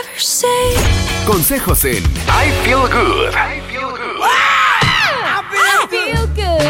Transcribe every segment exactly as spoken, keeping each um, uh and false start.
Consejos en I Feel Good. I Feel Good. I feel good.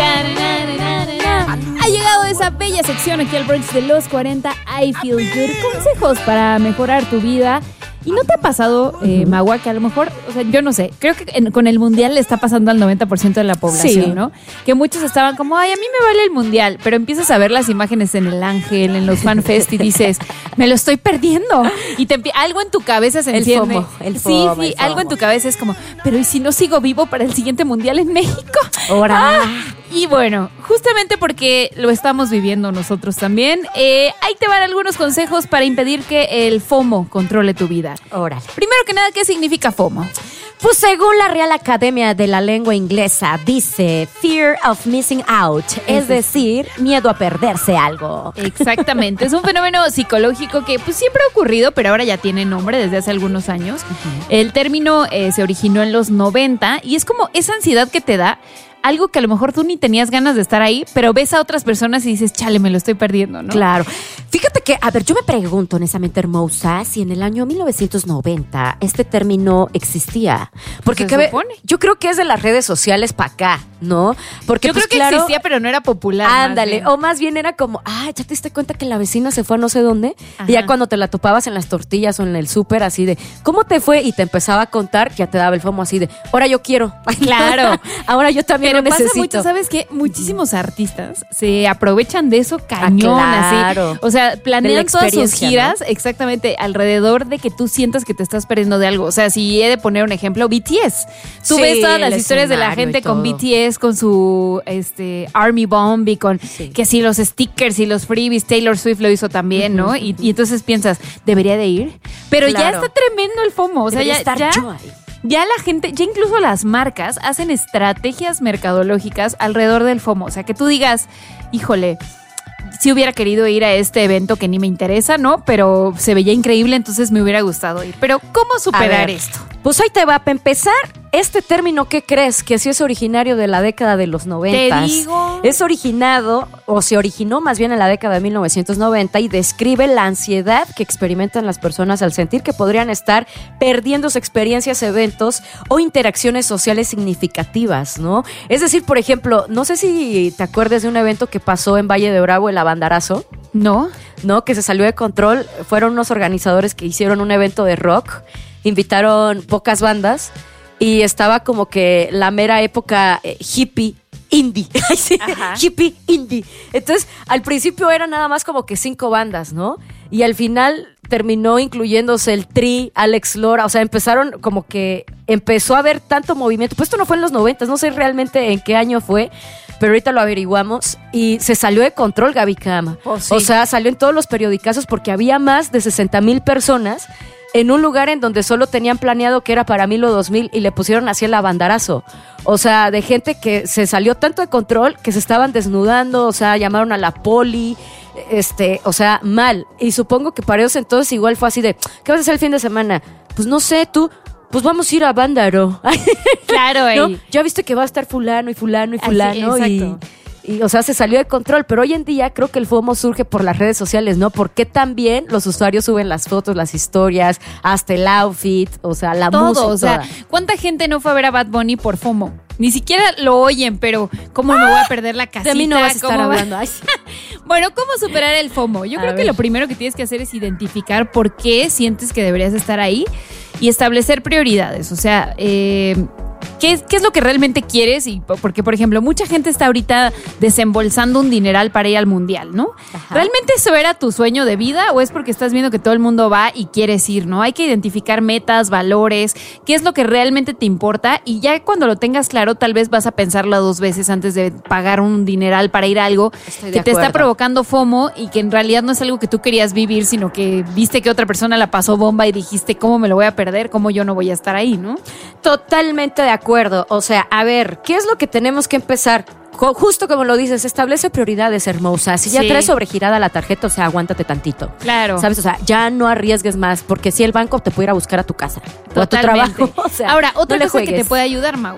Ha llegado esa bella sección aquí al brunch de los cuarenta, I Feel Good. Consejos para mejorar tu vida. ¿Y no te ha pasado, eh, Magua, que a lo mejor, o sea, yo no sé, creo que en, con el mundial le está pasando al noventa por ciento de la población, sí. ¿no? Que muchos estaban como, ay, a mí me vale el mundial, pero empiezas a ver las imágenes en el Ángel, en los FanFest y dices, me lo estoy perdiendo. Y te, algo en tu cabeza se enciende. El FOMO, el FOMO, sí, sí, el FOMO. algo en tu cabeza es como, pero ¿y si no sigo vivo para el siguiente mundial en México? Ahora. Ah, y bueno, justamente porque lo estamos viviendo nosotros también, eh, ahí te van algunos consejos para impedir que el FOMO controle tu vida. Órale. Primero que nada, ¿qué significa FOMO? Pues según la Real Academia de la Lengua Inglesa, dice Fear of Missing Out, es decir, miedo a perderse algo. Exactamente, es un fenómeno psicológico que pues siempre ha ocurrido, pero ahora ya tiene nombre desde hace algunos años. Uh-huh. El término eh, se originó en los noventa y es como esa ansiedad que te da algo que a lo mejor tú ni tenías ganas de estar ahí, pero ves a otras personas y dices, chale, me lo estoy perdiendo, ¿no? Claro. Fíjate que, a ver, yo me pregunto, honestamente, hermosa, si en el año mil novecientos noventa este término existía. Porque ¿Se cabe, supone? Yo creo que es de las redes sociales para acá, ¿no? Porque yo pues, creo que claro, existía, pero no era popular. Ándale, más o más bien era como, ah, ¿ya te diste cuenta que la vecina se fue a no sé dónde? Ajá. Y ya cuando te la topabas en las tortillas o en el súper, así de, ¿cómo te fue? Y te empezaba a contar, ya te daba el FOMO así de, ahora yo quiero. Claro. Ahora yo también pero lo necesito. Pasa mucho, ¿sabes qué? Muchísimos artistas se aprovechan de eso cañón, ah, claro. así. O sea, planean todas sus giras, ¿no? Exactamente, alrededor de que tú sientas que te estás perdiendo de algo. O sea, si he de poner un ejemplo, B T S. Tú sí, ves todas las historias de la gente con B T S, con su este Army Bomb y con sí. que si los stickers y los freebies, Taylor Swift lo hizo también, uh-huh, ¿no? Uh-huh. Y, y entonces piensas, ¿debería de ir? Pero claro. ya está tremendo el FOMO. O sea, ya, estar ya, yo ahí. Ya la gente, ya incluso las marcas hacen estrategias mercadológicas alrededor del FOMO. O sea, que tú digas, híjole, sí hubiera querido ir a este evento que ni me interesa, ¿no? Pero se veía increíble, entonces me hubiera gustado ir. Pero, ¿cómo superar esto? Pues ahí te va. Para empezar, este término, ¿qué crees? Que sí es originario de la década de los noventas. Te digo. Es originado, o se originó más bien en la década de mil novecientos noventa y describe la ansiedad que experimentan las personas al sentir que podrían estar perdiéndose experiencias, eventos o interacciones sociales significativas, ¿no? Es decir, por ejemplo, no sé si te acuerdas de un evento que pasó en Valle de Bravo, el Abandarazo. No. No, que se salió de control. Fueron unos organizadores que hicieron un evento de rock. Invitaron pocas bandas y estaba como que la mera época eh, hippie indie. sí, hippie indie. Entonces, al principio eran nada más como que cinco bandas, ¿no? Y al final terminó incluyéndose el Tri, Alex Lora. O sea, empezaron como que empezó a haber tanto movimiento. Pues esto no fue en los noventas, no sé realmente en qué año fue, pero ahorita lo averiguamos y se salió de control, Gaby Cama. Oh, sí. O sea, salió en todos los periodicazos porque había más de sesenta mil personas en un lugar en donde solo tenían planeado que era para mil o dos mil y le pusieron así el abandarazo. O sea, de gente que se salió tanto de control que se estaban desnudando, o sea, llamaron a la poli, este, o sea, mal. Y supongo que para ellos entonces igual fue así de, ¿qué vas a hacer el fin de semana? Pues no sé, tú, pues vamos a ir a Vándaro. Claro, ¿no? Ya viste que va a estar fulano y fulano y fulano. Así, exacto. Y, Y, o sea, se salió de control, pero hoy en día creo que el FOMO surge por las redes sociales, ¿no? Porque también los usuarios suben las fotos, las historias, hasta el outfit, o sea, la todo, música. O sea, toda. ¿Cuánta gente no fue a ver a Bad Bunny por FOMO? Ni siquiera lo oyen, pero ¿cómo ¡ah! Me voy a perder la casita? De mí no vas a estar va? hablando. Ay. Bueno, ¿cómo superar el FOMO? Yo a creo ver. que lo primero que tienes que hacer es identificar por qué sientes que deberías estar ahí y establecer prioridades. O sea, eh... ¿Qué es, ¿Qué es lo que realmente quieres? Y porque, por ejemplo, mucha gente está ahorita desembolsando un dineral para ir al mundial, ¿no? Ajá. ¿Realmente eso era tu sueño de vida o es porque estás viendo que todo el mundo va y quieres ir, ¿no? Hay que identificar metas, valores, qué es lo que realmente te importa y ya cuando lo tengas claro, tal vez vas a pensarlo dos veces antes de pagar un dineral para ir a algo que te está provocando FOMO y que en realidad no es algo que tú querías vivir, sino que viste que otra persona la pasó bomba y dijiste, ¿cómo me lo voy a perder? ¿Cómo yo no voy a estar ahí, no? Totalmente de acuerdo. O sea, a ver, ¿qué es lo que tenemos que empezar? Justo como lo dices, establece prioridades, hermosa. Si ya sí. traes sobregirada la tarjeta, o sea, aguántate tantito. Claro. ¿Sabes? O sea, ya no arriesgues más, porque si el banco te puede ir a buscar a tu casa Totalmente. O a tu trabajo. O sea, ahora, otra no cosa que te puede ayudar, Magua.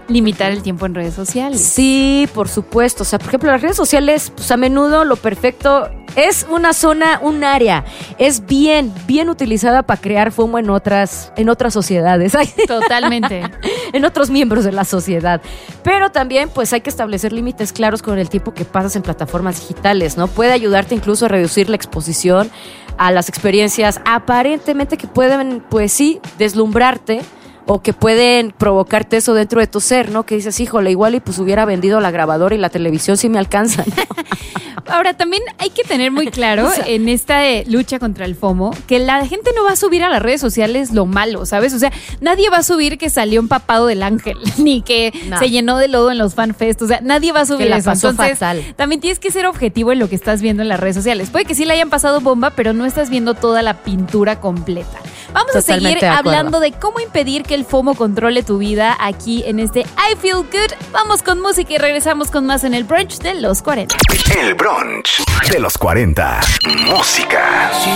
limitar el tiempo en redes sociales. Sí, por supuesto. O sea, por ejemplo, las redes sociales, pues a menudo lo perfecto es una zona, un área. Es bien, bien utilizada para crear FOMO en otras, en otras sociedades. Totalmente. En otros miembros de la sociedad. Pero también, pues hay que establecer límites claros con el tiempo que pasas en plataformas digitales, ¿no? Puede ayudarte incluso a reducir la exposición a las experiencias aparentemente que pueden, pues sí, deslumbrarte o que pueden provocarte eso dentro de tu ser, ¿no? Que dices, híjole, igual y pues hubiera vendido la grabadora y la televisión si me alcanzan, ¿no? Ahora, también hay que tener muy claro, o sea, en esta eh, lucha contra el FOMO, que la gente no va a subir a las redes sociales lo malo, ¿sabes? O sea, nadie va a subir que salió empapado del ángel, ni que no. se llenó de lodo en los fanfests, o sea, nadie va a subir que la eso. Pasó Entonces, fatal. También tienes que ser objetivo en lo que estás viendo en las redes sociales. Puede que sí le hayan pasado bomba, pero no estás viendo toda la pintura completa. Vamos Totalmente a seguir de hablando de cómo impedir que el FOMO controle tu vida aquí en este I Feel Good. Vamos con música y regresamos con más en el brunch de los cuarenta. El brunch de los cuarenta. Música.